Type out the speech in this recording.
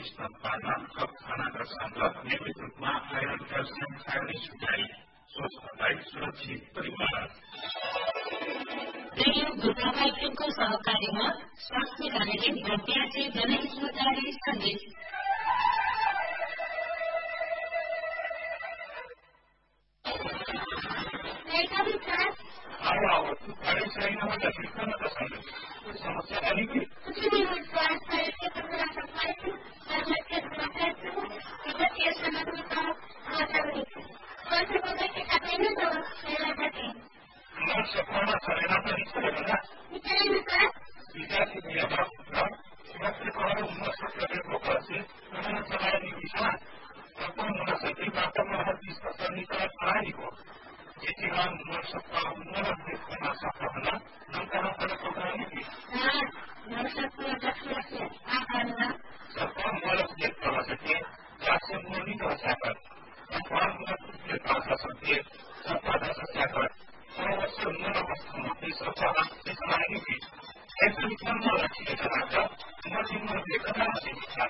स्तनपान कप खानाका साथ नियमित रूपमा आइरन क्याल्सियम खाने सुझाइ स्वस्थलाई सुरक्षित परिवार। रेडियो गोपालको सहकार्यमा स्वास्थ्य कार्यले विद्यार्थी जनहितकारी सन्देश। समस्या नहीं की सपना सरेना तो नहीं चलेगा विद्यार्थी उन्नत चलाया नहीं दिशा सभी बातों में हर चीज का निकला पढ़ाई को जिसे हम देखना सकता नंतर पढ़ाने की सबका मलक देख पा सके से नहीं कर सकता सकते सबका दशा कर अवश्य मन अवस्था सबका ऐसे रखिए